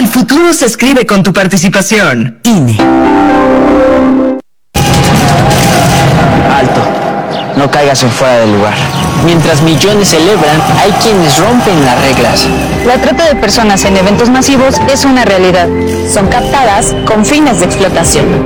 El futuro se escribe con tu participación. INE. Alto. No caigas en fuera de lugar. Mientras millones celebran, hay quienes rompen las reglas. La trata de personas en eventos masivos es una realidad. Son captadas con fines de explotación.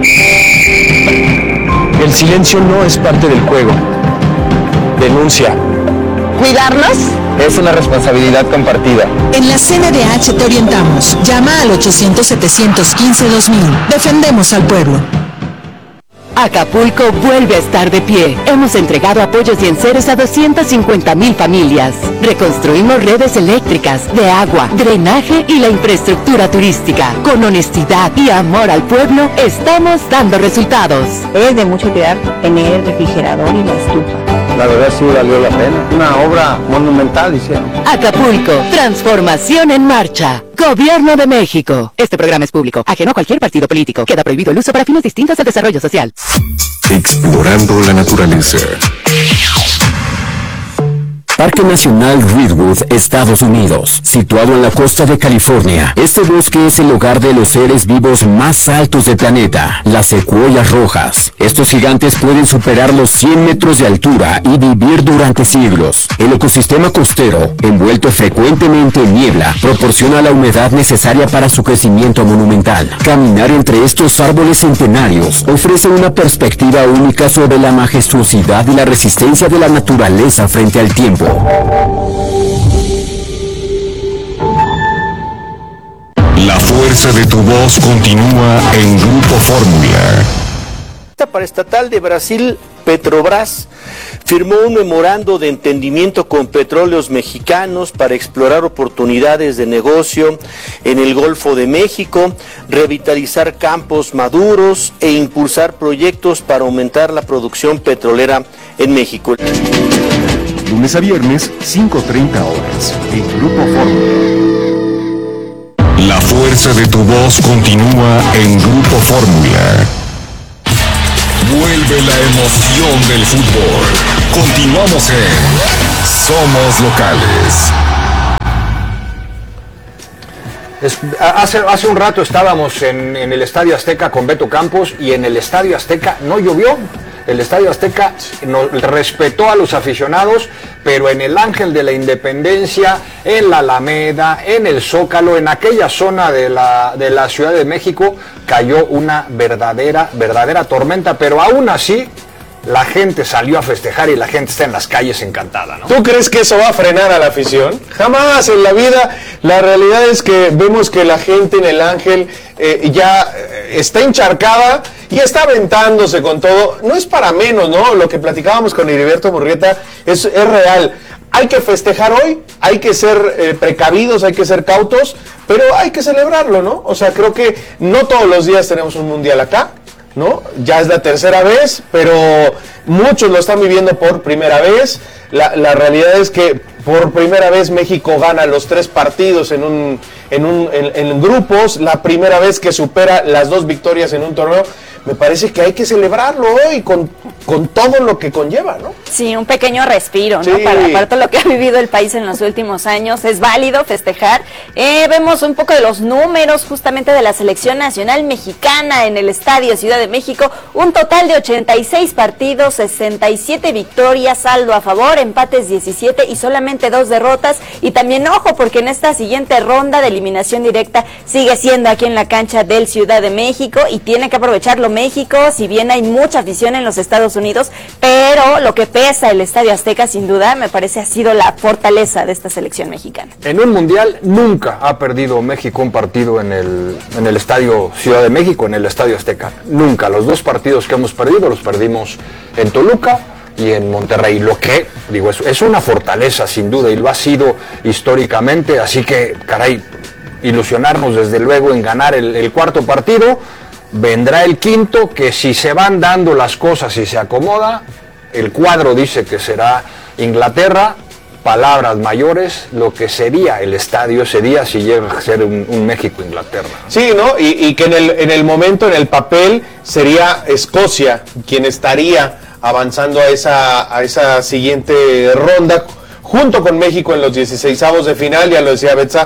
El silencio no es parte del juego. Denuncia. ¿Cuidarlos? Es una responsabilidad compartida. En la CNDH te orientamos. Llama al 800-715-2000. Defendemos al pueblo. Acapulco vuelve a estar de pie. Hemos entregado apoyos y enseres a 250,000 familias. Reconstruimos redes eléctricas, de agua, drenaje y la infraestructura turística. Con honestidad y amor al pueblo, estamos dando resultados. Es de mucho cuidar tener el refrigerador y la estufa. La verdad sí valió la pena. Una obra monumental hicieron. Acapulco, transformación en marcha. Gobierno de México. Este programa es público, ajeno a cualquier partido político. Queda prohibido el uso para fines distintos al desarrollo social. Explorando la naturaleza. Parque Nacional Redwood, Estados Unidos, situado en la costa de California. Este bosque es el hogar de los seres vivos más altos del planeta, las secuoyas rojas. Estos gigantes pueden superar los 100 metros de altura y vivir durante siglos. El ecosistema costero, envuelto frecuentemente en niebla, proporciona la humedad necesaria para su crecimiento monumental. Caminar entre estos árboles centenarios ofrece una perspectiva única sobre la majestuosidad y la resistencia de la naturaleza frente al tiempo. La fuerza de tu voz continúa en Grupo Fórmula. Paraestatal de Brasil, Petrobras, firmó un memorando de entendimiento con Petróleos Mexicanos para explorar oportunidades de negocio en el Golfo de México, revitalizar campos maduros e impulsar proyectos para aumentar la producción petrolera en México. Lunes a viernes, 5:30 horas, en Grupo Fórmula. La fuerza de tu voz continúa en Grupo Fórmula. Vuelve la emoción del fútbol. Continuamos en Somos Locales. Hace un rato estábamos en el Estadio Azteca con Beto Campos y en el Estadio Azteca no llovió. El Estadio Azteca respetó a los aficionados, pero en el Ángel de la Independencia, en la Alameda, en el Zócalo, en aquella zona de la Ciudad de México, cayó una verdadera tormenta, pero aún así la gente salió a festejar y la gente está en las calles encantada, ¿no? ¿Tú crees que eso va a frenar a la afición? Jamás en la vida. La realidad es que vemos que la gente en el Ángel ya está encharcada y está aventándose con todo. No es para menos, ¿no? Lo que platicábamos con Heriberto Murrieta es real. Hay que festejar hoy, hay que ser precavidos, hay que ser cautos, pero hay que celebrarlo, ¿no? O sea, creo que no todos los días tenemos un mundial acá, ¿no? Ya es la tercera vez, pero muchos lo están viviendo por primera vez. La realidad es que por primera vez México gana los 3 partidos en grupos, la primera vez que supera las 2 victorias en un torneo. Me parece que hay que celebrarlo hoy con todo lo que conlleva, ¿no? Sí, un pequeño respiro, ¿no? Sí. Para todo lo que ha vivido el país en los últimos años, es válido festejar. Vemos un poco de los números justamente de la selección nacional mexicana en el Estadio Ciudad de México, un total de 86 partidos, 67 victorias, saldo a favor, empates 17 y solamente 2 derrotas. Y también ojo, porque en esta siguiente ronda de eliminación directa sigue siendo aquí en la cancha del Ciudad de México y tiene que aprovecharlo México, si bien hay mucha afición en los Estados Unidos, pero lo que pesa el Estadio Azteca, sin duda, me parece ha sido la fortaleza de esta selección mexicana. En un mundial nunca ha perdido México un partido en el Estadio Ciudad de México, en el Estadio Azteca. Nunca. Los 2 partidos que hemos perdido los perdimos en Toluca y en Monterrey, lo que, digo, es una fortaleza sin duda y lo ha sido históricamente, así que, caray, ilusionarnos desde luego en ganar el 4º partido. Vendrá el 5º, que si se van dando las cosas y se acomoda, el cuadro dice que será Inglaterra, palabras mayores, lo que sería el estadio ese día si llega a ser un México-Inglaterra. Sí, ¿no? Y que en el momento, en el papel, sería Escocia quien estaría avanzando a esa siguiente ronda, junto con México en los 16avos de final. Ya lo decía Betsa,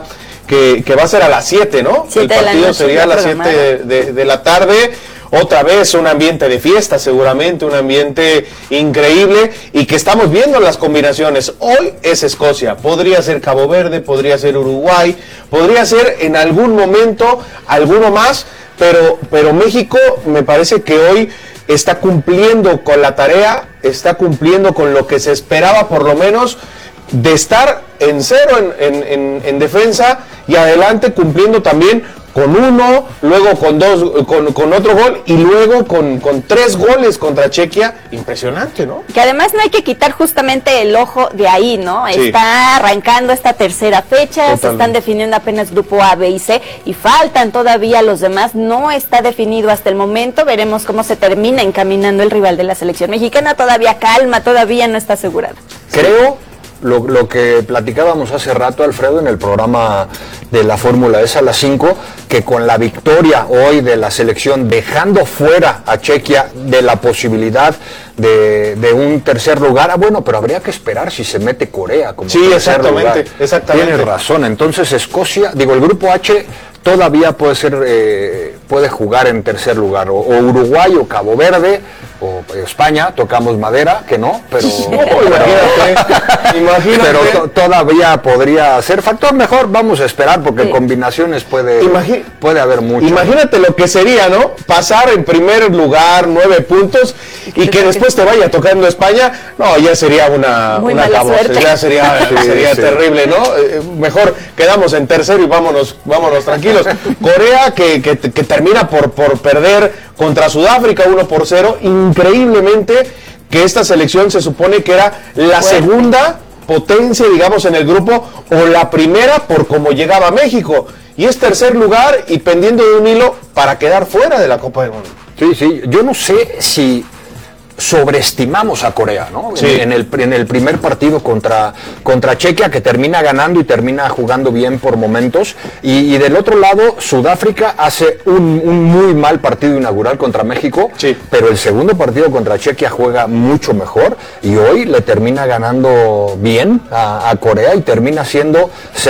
que va a ser a las 7, ¿no? 7 el de la partido noche, sería a las ya 7 de la tarde. Otra vez un ambiente de fiesta, seguramente, un ambiente increíble, y que estamos viendo las combinaciones. Hoy es Escocia, podría ser Cabo Verde, podría ser Uruguay, podría ser en algún momento alguno más, pero México me parece que hoy está cumpliendo con la tarea, está cumpliendo con lo que se esperaba, por lo menos, de estar en cero en defensa, y adelante cumpliendo también con uno, luego con otro gol, y luego con 3 goles contra Chequia. Impresionante, ¿no? Que además no hay que quitar justamente el ojo de ahí, ¿no? Sí. Está arrancando esta tercera fecha, Totalmente. se están definiendo apenas grupo A, B y C, y faltan todavía los demás, no está definido hasta el momento, veremos cómo se termina encaminando el rival de la selección mexicana, todavía calma, todavía no está asegurado. Creo lo que platicábamos hace rato, Alfredo, en el programa de la Fórmula S a las 5, que con la victoria hoy de la selección, dejando fuera a Chequia de la posibilidad de un tercer lugar, bueno, pero habría que esperar si se mete Corea como tercer lugar. Exactamente. Tienes razón, entonces Escocia, digo, el grupo H todavía puede ser, puede jugar en tercer lugar, o Uruguay o Cabo Verde, o España, tocamos madera, que no, pero Imagínate. pero todavía podría ser factor. Mejor vamos a esperar, porque combinaciones puede haber mucho. Imagínate lo que sería, ¿no? Pasar en primer lugar, 9 puntos, y que después te vaya tocando España. No, ya sería una mala suerte. Ya sería terrible, ¿no? Mejor quedamos en tercero y vámonos tranquilos. Corea que termina por perder contra Sudáfrica 1-0, increíblemente, que esta selección se supone que era la segunda potencia, digamos, en el grupo, o la primera por cómo llegaba a México, y es tercer lugar y pendiendo de un hilo para quedar fuera de la Copa del Mundo. Sí, yo no sé si sobreestimamos a Corea, ¿no? Sí. En el primer partido contra Chequia, que termina ganando y termina jugando bien por momentos, y del otro lado Sudáfrica hace un muy mal partido inaugural contra México, pero el segundo partido contra Chequia juega mucho mejor, y hoy le termina ganando bien a Corea y termina siendo